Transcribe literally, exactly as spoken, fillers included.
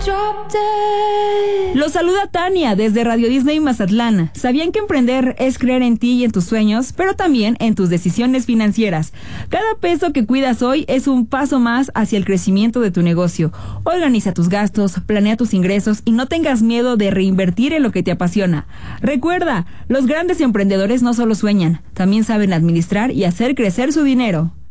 Los saluda Tania desde Radio Disney Mazatlán. ¿Sabían que emprender es creer en ti y en tus sueños, pero también en tus decisiones financieras? Cada peso que cuidas hoy es un paso más hacia el crecimiento de tu negocio. Organiza tus gastos, planea tus ingresos y no tengas miedo de reinvertir en lo que te apasiona. Recuerda, los grandes emprendedores no solo sueñan, también saben administrar y hacer crecer su dinero.